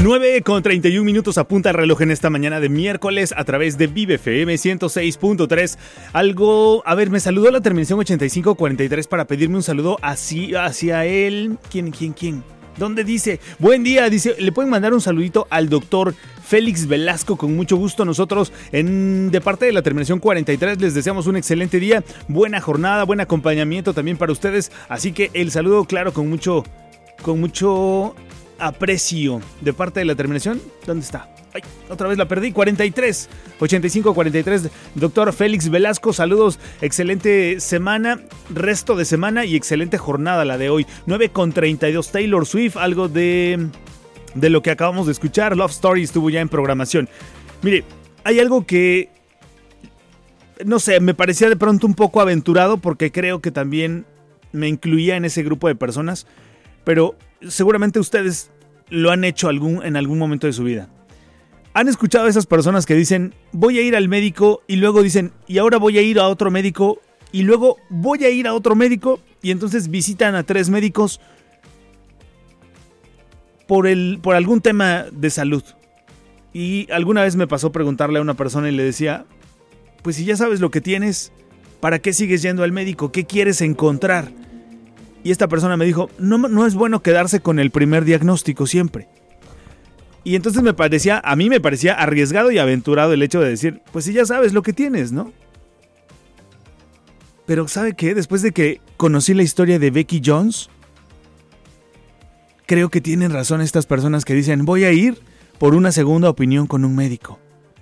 9:31 apunta el reloj en esta mañana de miércoles a través de Vive FM 106.3. Me saludó la terminación 8543 para pedirme un saludo hacia él. ¿Quién? ¿Dónde dice? Buen día, dice, le pueden mandar un saludito al doctor Félix Velasco con mucho gusto. Nosotros, de parte de la terminación 43, les deseamos un excelente día, buena jornada, buen acompañamiento también para ustedes. Así que el saludo, claro, con mucho aprecio de parte de la terminación. ¿Dónde está? Ay, otra vez la perdí. 8543. Doctor Félix Velasco, saludos. Excelente semana, resto de semana y excelente jornada la de hoy. 9:32. Taylor Swift, algo de lo que acabamos de escuchar. Love Story estuvo ya en programación. Mire, hay algo que, no sé, me parecía de pronto un poco aventurado porque creo que también me incluía en ese grupo de personas, pero seguramente ustedes lo han hecho en algún momento de su vida. ¿Han escuchado a esas personas que dicen, voy a ir al médico, y luego dicen, y ahora voy a ir a otro médico, y luego voy a ir a otro médico, y entonces visitan a 3 médicos por algún tema de salud? Y alguna vez me pasó preguntarle a una persona y le decía, pues si ya sabes lo que tienes, ¿para qué sigues yendo al médico? ¿Qué quieres encontrar? Y esta persona me dijo, no es bueno quedarse con el primer diagnóstico siempre. Y entonces a mí me parecía arriesgado y aventurado el hecho de decir, pues si ya sabes lo que tienes, ¿no? Pero ¿sabe qué? Después de que conocí la historia de Becky Jones, creo que tienen razón estas personas que dicen, voy a ir por una segunda opinión con un médico.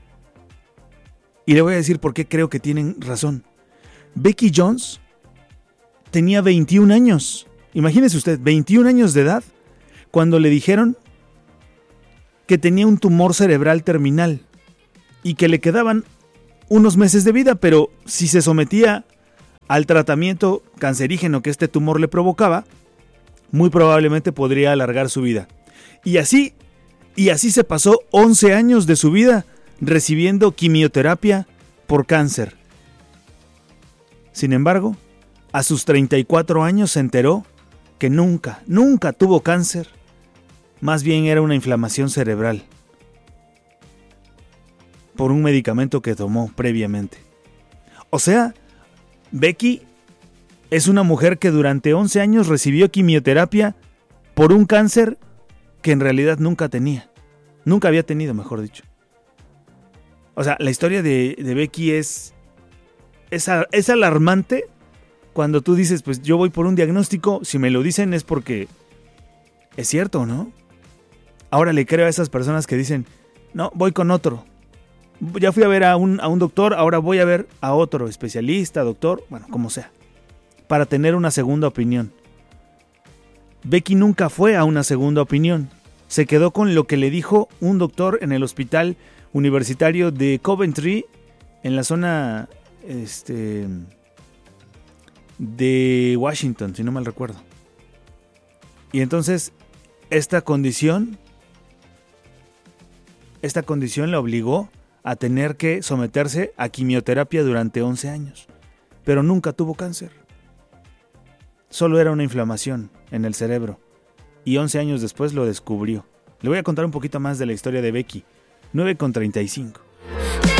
Y le voy a decir por qué creo que tienen razón. Becky Jones tenía 21 años. Imagínese usted, 21 años de edad, cuando le dijeron que tenía un tumor cerebral terminal y que le quedaban unos meses de vida, pero si se sometía al tratamiento cancerígeno que este tumor le provocaba, muy probablemente podría alargar su vida. Y así se pasó 11 años de su vida recibiendo quimioterapia por cáncer. Sin embargo, a sus 34 años se enteró que nunca tuvo cáncer. Más bien era una inflamación cerebral por un medicamento que tomó previamente. O sea, Becky es una mujer que durante 11 años recibió quimioterapia por un cáncer que en realidad nunca había tenido, mejor dicho. O sea, la historia de Becky es alarmante cuando tú dices, pues yo voy por un diagnóstico, si me lo dicen es porque es cierto, ¿no? Ahora le creo a esas personas que dicen, no, voy con otro. Ya fui a ver a un doctor, ahora voy a ver a otro especialista, doctor, bueno, como sea, para tener una segunda opinión. Becky nunca fue a una segunda opinión. Se quedó con lo que le dijo un doctor en el hospital universitario de Coventry, en la zona de Washington, si no mal recuerdo. Y entonces esta condición le obligó a tener que someterse a quimioterapia durante 11 años. Pero nunca tuvo cáncer. Solo era una inflamación en el cerebro. Y 11 años después lo descubrió. Le voy a contar un poquito más de la historia de Becky. 9:35.